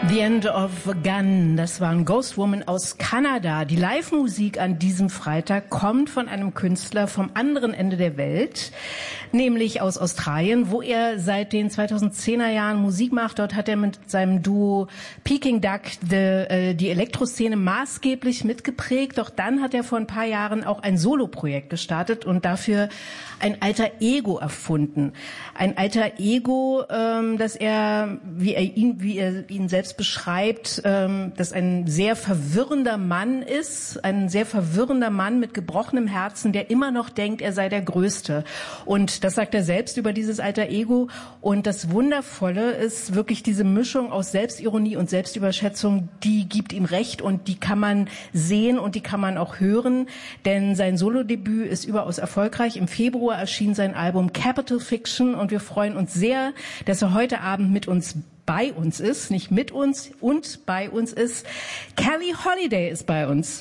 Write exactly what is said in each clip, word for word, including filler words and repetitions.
The End of a Gun, das war ein Ghost Woman aus Kanada. Die Live-Musik an diesem Freitag kommt von einem Künstler vom anderen Ende der Welt, nämlich aus Australien, wo er seit den zweitausendzehner Jahren Musik macht. Dort hat er mit seinem Duo Peking Duck die, äh, die Elektroszene maßgeblich mitgeprägt. Doch dann hat er vor ein paar Jahren auch ein Soloprojekt gestartet und dafür ein alter Ego erfunden. Ein alter Ego, ähm, das er, wie er ihn, wie er ihn selbst beschreibt, ähm, dass ein sehr verwirrender Mann ist, ein sehr verwirrender Mann mit gebrochenem Herzen, der immer noch denkt, er sei der Größte. Und das sagt er selbst über dieses alter Ego. Und das Wundervolle ist wirklich diese Mischung aus Selbstironie und Selbstüberschätzung, die gibt ihm recht und die kann man sehen und die kann man auch hören, denn sein Solodebüt ist überaus erfolgreich. Im Februar erschien sein Album Capital Fiction und wir freuen uns sehr, dass er heute Abend mit uns bei uns ist, nicht mit uns und bei uns ist. Kelly Holiday ist bei uns.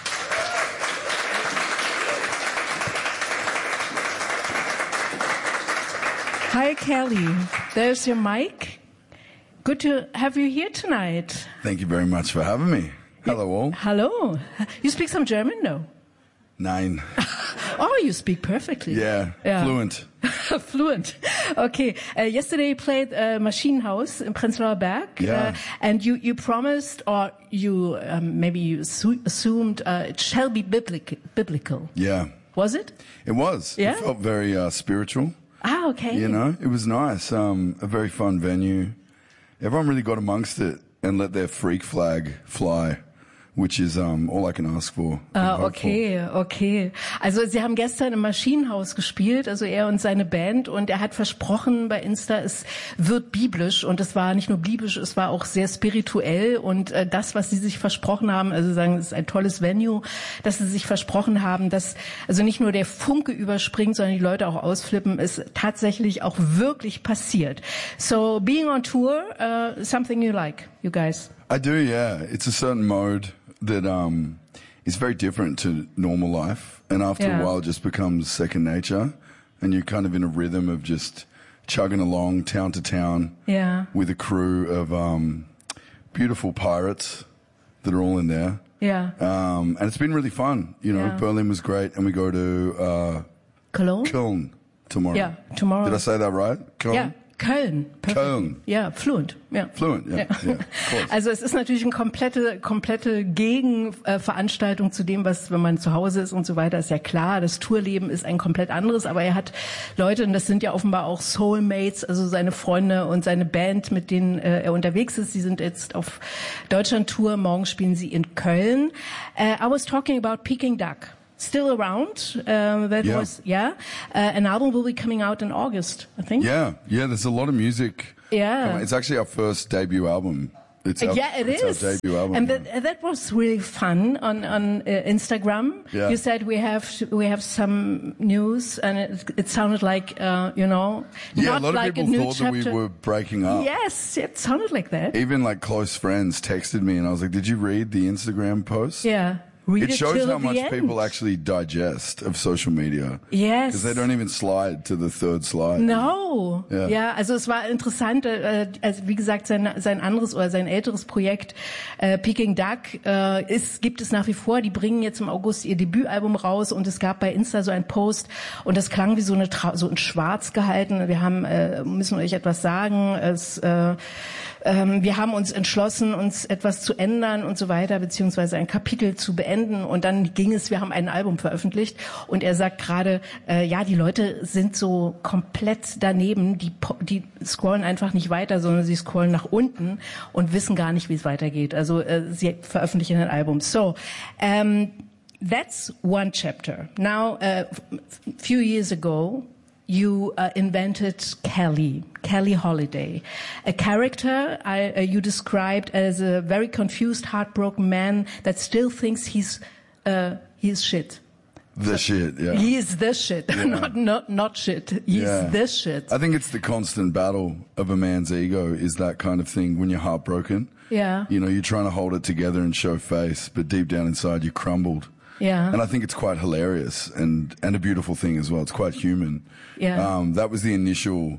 Hi Kelly, there's your mic. Good to have you here tonight. Thank you very much for having me. Hello all. Hello. You speak some German? No. Nein. Oh, you speak perfectly. Yeah, yeah. Fluent. Fluent. Okay. Uh, yesterday you played uh, Maschinenhaus in Prenzlauer Berg. Yeah. Uh, and you, you promised, or you um, maybe you assu- assumed uh, it shall be biblic- biblical. Yeah. Was it? It was. Yeah? It felt very uh, spiritual. Ah, okay. You know, it was nice. Um, a very fun venue. Everyone really got amongst it and let their freak flag fly. Which is um, all I can ask for. Ah, okay, okay. Also Sie haben gestern im Maschinenhaus gespielt, also er und seine Band, und er hat versprochen bei Insta, es wird biblisch, und es war nicht nur biblisch, es war auch sehr spirituell, und äh, das, was Sie sich versprochen haben, also sagen, es ist ein tolles Venue, dass Sie sich versprochen haben, dass also nicht nur der Funke überspringt, sondern die Leute auch ausflippen, ist tatsächlich auch wirklich passiert. So being on tour, uh, something you like, you guys? I do, yeah. It's a certain mode that um is very different to normal life, and after yeah. a while it just becomes second nature, and you're kind of in a rhythm of just chugging along town to town yeah. with a crew of um beautiful pirates that are all in there. Yeah. Um and it's been really fun. You know, yeah. Berlin was great, and we go to uh Cologne? Köln tomorrow. Yeah, tomorrow. Did I say that right? Köln? Yeah. Köln. Perfect. Köln. Ja, fluent. Ja. Fluent, ja. Ja. Yeah, also es ist natürlich eine komplette, komplette Gegenveranstaltung zu dem, was, wenn man zu Hause ist und so weiter, ist ja klar. Das Tourleben ist ein komplett anderes, aber er hat Leute, und das sind ja offenbar auch Soulmates, also seine Freunde und seine Band, mit denen äh, er unterwegs ist. Die sind jetzt auf Deutschland-Tour. Morgen spielen sie in Köln. Uh, I was talking about Peking Duck. Still around. Uh, that yeah. was, yeah. Uh, an album will be coming out in August, I think. Yeah, yeah, there's a lot of music. Yeah. It's actually our first debut album. It's our, yeah, it it's is. our debut album. And that, that was really fun on, on uh, Instagram. Yeah. You said we have, we have some news, and it, it sounded like, uh, you know, yeah, not a lot like of people a new thought chapter. that we were breaking up. Yes, it sounded like that. Even like close friends texted me, and I was like, did you read the Instagram post? Yeah. Read it it shows till how much the end. people actually digest of social media. Yes. Because they don't even slide to the third slide. No. Ja, ja, also es war interessant, äh, also wie gesagt, sein, sein anderes oder sein älteres Projekt, äh, Peking Duck, äh, ist, gibt es nach wie vor. Die bringen jetzt im August ihr Debütalbum raus, und es gab bei Insta so ein Post, und das klang wie so eine Tra- so in Schwarz gehalten. Wir haben, äh, müssen euch etwas sagen. Es, äh, ähm, wir haben uns entschlossen, uns etwas zu ändern und so weiter, beziehungsweise ein Kapitel zu beenden. Und dann ging es, wir haben ein Album veröffentlicht, und er sagt gerade, äh, ja, die Leute sind so komplett daneben, die, die scrollen einfach nicht weiter, sondern sie scrollen nach unten und wissen gar nicht, wie es weitergeht. Also äh, sie veröffentlichen ein Album. So, um, that's one chapter. Now, a uh, few years ago, you uh, invented Kelly, Kelly Holiday, a character I, uh, you described as a very confused, heartbroken man that still thinks he's uh, he's shit. The so, shit, yeah. He is the shit, yeah. not not not shit. He's yeah. the shit. I think it's the constant battle of a man's ego, is that kind of thing when you're heartbroken. Yeah. You know, you're trying to hold it together and show face, but deep down inside you crumbled. Yeah. And I think it's quite hilarious and, and a beautiful thing as well. It's quite human. Yeah. Um, that was the initial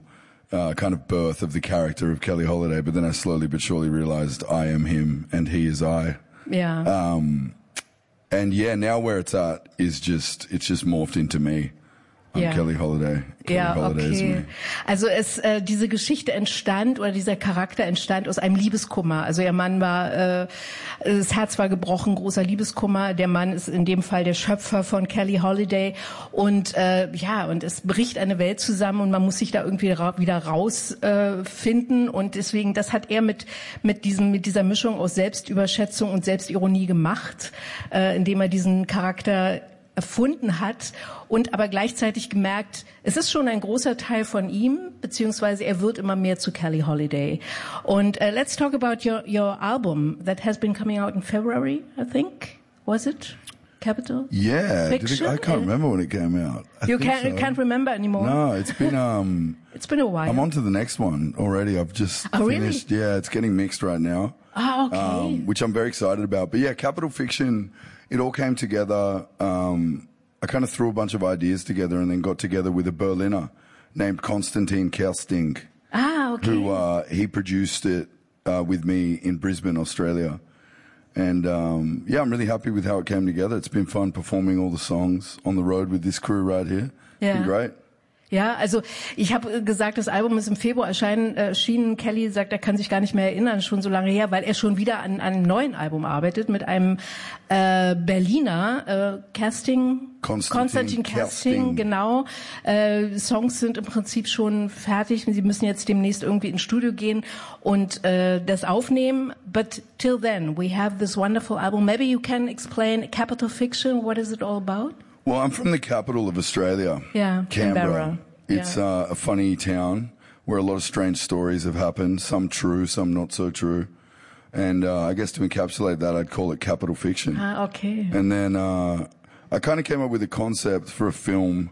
uh, kind of birth of the character of Kelly Holiday, but then I slowly but surely realized I am him and he is I. Yeah. Um, and yeah, now where it's at is just, it's just morphed into me. I'm Ja. Kelly Holiday. Kelly Ja, Holiday is okay. me. Also es, äh, diese Geschichte entstand oder dieser Charakter entstand aus einem Liebeskummer. Also ihr Mann war, äh, das Herz war gebrochen, großer Liebeskummer. Der Mann ist in dem Fall der Schöpfer von Kelly Holiday und äh, ja, und es bricht eine Welt zusammen und man muss sich da irgendwie ra- wieder rausfinden äh, finden. Und deswegen, das hat er mit mit diesem mit dieser Mischung aus Selbstüberschätzung und Selbstironie gemacht, äh, indem er diesen Charakter erfunden hat und aber gleichzeitig gemerkt, es ist schon ein großer Teil von ihm, beziehungsweise er wird immer mehr zu Kelly Holiday. Und uh, let's talk about your your album that has been coming out in February, I think. Was it? Capital? Yeah, did it, Fiction? I can't remember when it came out. I You think can't so. can't remember anymore. No, it's been um. It's been a while. I'm on to the next one already. I've just Oh, really? finished. Yeah, it's getting mixed right now. Ah, okay. Um, which I'm very excited about. But yeah, Capital Fiction, it all came together. Um, I kind of threw a bunch of ideas together and then got together with a Berliner named Konstantin Kersting, ah, okay. who uh, he produced it uh, with me in Brisbane, Australia. And um, yeah, I'm really happy with how it came together. It's been fun performing all the songs on the road with this crew right here. It's Yeah. been great. Ja, also ich habe gesagt, das Album ist im Februar erscheinen, äh, erschienen. Kelly sagt, er kann sich gar nicht mehr erinnern, schon so lange her, weil er schon wieder an, an einem neuen Album arbeitet mit einem äh, Berliner äh, Casting, Konstantin Konstantin Casting, Kersting. genau. Äh, Songs sind im Prinzip schon fertig. Sie müssen jetzt demnächst irgendwie ins Studio gehen und äh, das aufnehmen. But till then, we have this wonderful album. Maybe you can explain Capital Fiction. What is it all about? Well, I'm from the capital of Australia. Yeah, Canberra. Canberra. It's Yeah. uh, a funny town where a lot of strange stories have happened, some true, some not so true. And uh, I guess to encapsulate that, I'd call it Capital Fiction. Ah, okay. And then uh, I kind of came up with a concept for a film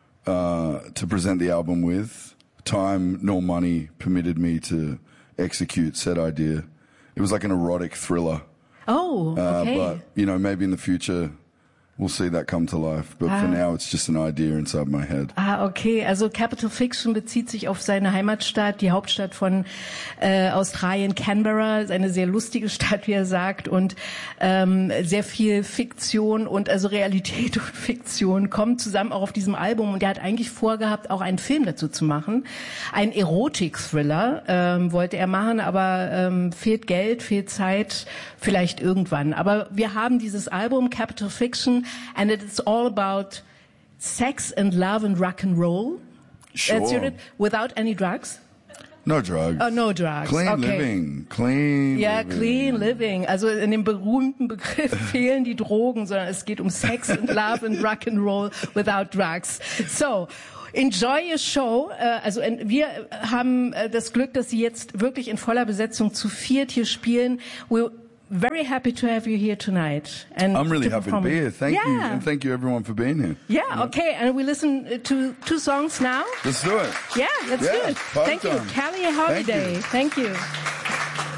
uh, to present the album with. Time nor money permitted me to execute said idea. It was like an erotic thriller. Oh, Uh, okay. but, you know, maybe in the future we'll see that come to life. But Ah. for now, it's just an idea inside my head. Ah, okay. Also Capital Fiction bezieht sich auf seine Heimatstadt, die Hauptstadt von äh, Australien, Canberra. Ist eine sehr lustige Stadt, wie er sagt, und ähm, sehr viel Fiktion und also Realität und Fiktion kommen zusammen auch auf diesem Album. Und er hat eigentlich vorgehabt, auch einen Film dazu zu machen. Ein Erotik-Thriller ähm, wollte er machen, aber ähm, fehlt Geld, fehlt Zeit, vielleicht irgendwann. Aber wir haben dieses Album Capital Fiction, and it's all about sex and love and rock and roll. Sure. That's your, without any drugs? No drugs. Oh, no drugs. Clean Okay. living. Clean Ja, living. clean living. Also in dem berühmten Begriff fehlen die Drogen, sondern es geht um Sex and Love and Rock and Roll without drugs. So, enjoy your show. Äh, Also en- wir haben äh, das Glück, dass Sie jetzt wirklich in voller Besetzung zu viert hier spielen. We're very happy to have you here tonight. And I'm really to happy to perform. be here. Thank yeah. you. And thank you everyone for being here. Yeah, okay. And we listen uh, to two songs now. Let's do it. Yeah, let's Yeah, do it. party Thank you, time. Kelly Holiday. Thank you.